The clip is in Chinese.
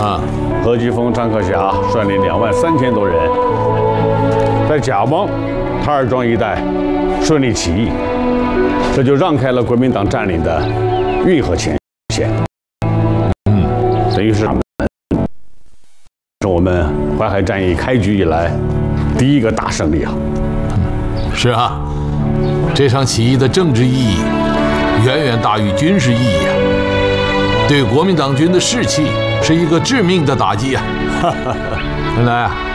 啊， 何基沣、张克侠率领23000多人，在甲帮、塔尔庄一带顺利起义，这就让开了国民党占领的运河前线。等于是我们淮海战役开局以来第一个大胜利啊！ 是啊，这场起义的政治意义远远大于军事意义啊，对国民党军的士气是一个致命的打击啊！原来啊，